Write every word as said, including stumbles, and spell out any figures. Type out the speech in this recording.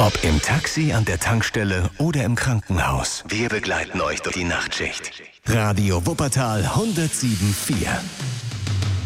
Ob im Taxi, an der Tankstelle oder im Krankenhaus. Wir begleiten euch durch die Nachtschicht. Radio Wuppertal hundertsieben Komma vier.